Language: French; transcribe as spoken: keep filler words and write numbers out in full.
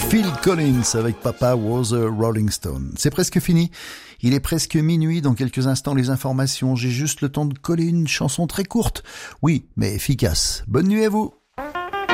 Phil Collins avec Papa Was a Rolling Stone. C'est presque fini. Il est presque minuit. Dans quelques instants, les informations. J'ai juste le temps de coller une chanson très courte. Oui, mais efficace. Bonne nuit à vous.